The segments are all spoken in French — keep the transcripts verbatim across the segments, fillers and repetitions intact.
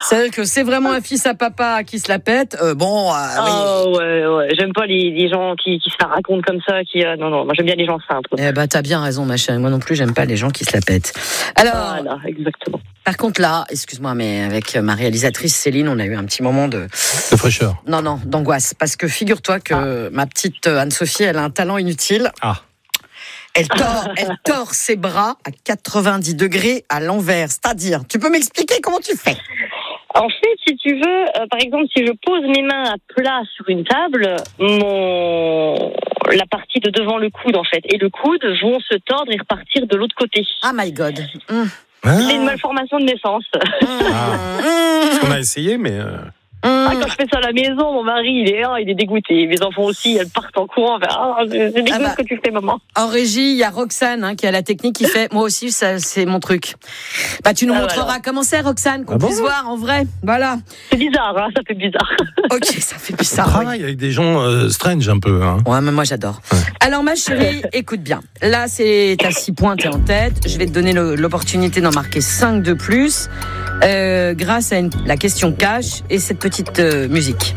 C'est-à-dire que c'est vraiment un fils à papa qui se la pète. Euh, bon, euh, Ah oui. ouais, ouais. J'aime pas les, les gens qui, qui se la racontent comme ça. Qui, euh, non, non. Moi, j'aime bien les gens simples. Eh ben, t'as bien raison, ma chérie. Moi non plus, j'aime pas les gens qui se la pètent. Alors, Voilà, exactement. par contre là, excuse-moi, mais avec ma réalisatrice Céline, on a eu un petit moment de... De fraîcheur. Non, non, d'angoisse. Parce que figure-toi que ah. ma petite Anne-Sophie, elle a un talent inutile. Ah. Elle tord, elle tord ses bras à quatre-vingt-dix degrés à l'envers. C'est-à-dire, tu peux m'expliquer comment tu fais ? En fait, si tu veux, euh, par exemple, si je pose mes mains à plat sur une table, mon... la partie de devant le coude, en fait, et le coude vont se tordre et repartir de l'autre côté. Ah, my God. Mmh. Ah. C'est une malformation de naissance. Ah. Parce qu'on a essayé, mais... Euh... Ah, quand je fais ça à la maison, mon mari, il est, oh, il est dégoûté. Mes enfants aussi, elles partent en courant. Enfin, ah, c'est dégueu ah bah, ce que tu fais, maman. En régie, il y a Roxane hein, qui a la technique qui fait. Moi aussi, ça, c'est mon truc. Bah, tu nous ah, montreras voilà. comment c'est, Roxane, qu'on ah puisse bon voir en vrai. Voilà. C'est bizarre, hein, ça fait bizarre. Ok, ça fait bizarre. On travaille oui. avec des gens euh, strange un peu. Hein. Ouais, mais moi j'adore. Ouais. Alors, ma chérie, écoute bien. Là, c'est t'as six points, t'es en tête. Je vais te donner le, l'opportunité d'en marquer cinq de plus. Euh, grâce à une, la question cash et cette petite euh, musique.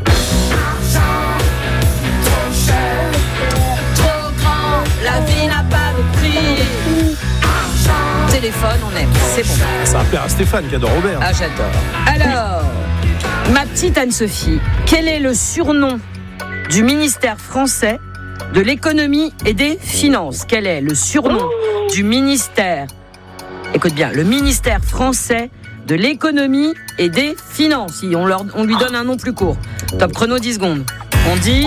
Trop cher, trop grand, la vie n'a pas de prix. Téléphone, on aime, c'est bon. Ça va plaire à Stéphane qui adore Robert. Ah, j'adore. Alors, ma petite Anne-Sophie, quel est le surnom du ministère français de l'économie et des finances ? Quel est le surnom du ministère ? Écoute bien, le ministère français de l'économie et des finances. On, leur, on lui donne un nom plus court. Top chrono, dix secondes. On dit...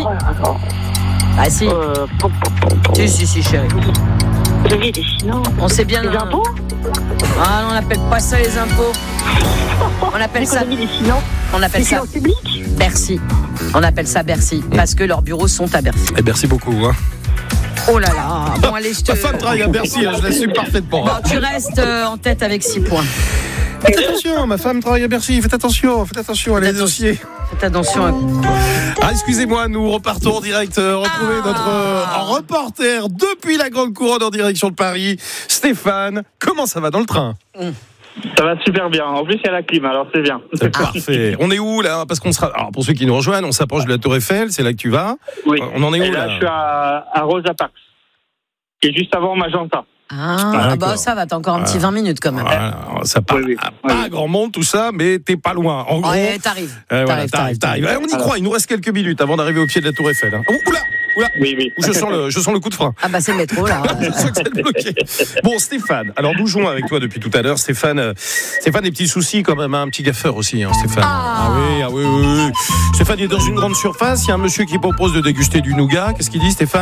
Ah si. Euh... Si, si, si, chérie. L'économie et des finances. On sait bien... Les impôts ? Ah, on n'appelle pas ça les impôts. On appelle ça... L'économie des finances. On appelle les ça... finances publiques ? Bercy. On appelle ça Bercy. Parce que leurs bureaux sont à Bercy. Et Bercy beaucoup, hein. Oh là là. Bon, allez, je te... Ma femme travaille à Bercy, hein, je l'assume parfaitement. Bon, tu restes euh, en tête avec six points. Faites attention, ma femme travaille à Bercy. Faites attention, faites attention à les dossiers. Faites attention. À... Ah, excusez-moi, nous repartons en direct. Euh, retrouver ah. notre euh, reporter depuis la Grande Couronne en direction de Paris. Stéphane, comment ça va dans le train ? mmh. Ça va super bien. En plus, il y a la clim, alors c'est bien. C'est parfait. On est où là ? Parce qu'on sera. Alors pour ceux qui nous rejoignent, on s'approche de la Tour Eiffel. C'est là que tu vas. Oui. On en est où Et là, là ? Je suis à, à Rosa Parks, qui est juste avant Magenta. Ah, ah bah ça va, t'as encore un petit vingt minutes quand même. Voilà, ça part oui, oui. pas oui. grand monde tout ça, mais t'es pas loin. En gros, ouais, t'arrives. Euh, voilà, t'arrives, t'arrives, t'arrives. t'arrives. On y alors. croit. Il nous reste quelques minutes avant d'arriver au pied de la Tour Eiffel. Hein. Oula, oula. Oui, oui. Je sens le, je sens le coup de frein. Ah bah c'est le métro là. Je sens que c'est bloqué. Bon, Stéphane. Alors nous jouons avec toi depuis tout à l'heure. Stéphane, euh, Stéphane, des petits soucis quand même, hein, un petit gaffeur aussi, hein, Stéphane. Ah. ah oui, ah oui, oui, oui. Stéphane est dans une grande surface. Il y a un monsieur qui propose de déguster du nougat. Qu'est-ce qu'il dit, Stéphane ?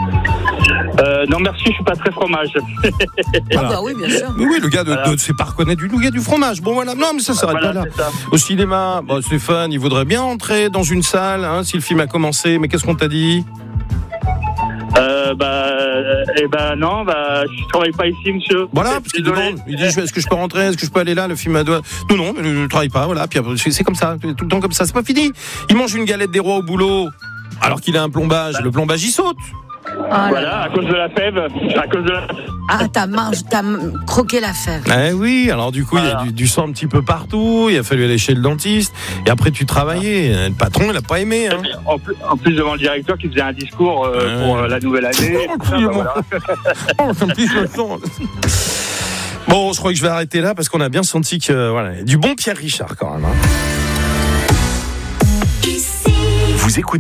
Euh, non merci, je suis pas très fromage. Voilà. Ah bah oui, bien sûr. Oui, oui, le gars ne voilà. sait pas reconnaître du nougat, du fromage. Bon voilà, non mais ça s'arrête voilà, pas là. Au cinéma, bon, Stéphane, il voudrait bien entrer dans une salle, hein, si le film a commencé. Mais qu'est-ce qu'on t'a dit ? Euh, bah, eh ben non, bah, je travaille pas ici, monsieur. Voilà, parce qu'il demande, il dit, est-ce que je peux rentrer, est-ce que je peux aller là, le film a doigt. Non, non, je ne travaille pas, voilà. Puis c'est comme ça, tout le temps comme ça, c'est pas fini. Il mange une galette des rois au boulot, alors qu'il a un plombage. Le plombage, il saute. Ah voilà, à cause de la fève, à cause de la... Ah, t'as, mange, t'as croqué la fève. Eh oui, alors du coup, il voilà. y a du, du sang un petit peu partout, il a fallu aller chez le dentiste, et après tu travaillais. Le patron, il n'a pas aimé. Hein. En, plus, en plus, devant le directeur qui faisait un discours euh, ouais. pour euh, la nouvelle année. Oh, ça, bah, voilà. Oh, ça me pisse le sang. Bon, je crois que je vais arrêter là, parce qu'on a bien senti que, voilà, du bon Pierre Richard quand même. Hein. Vous écoutez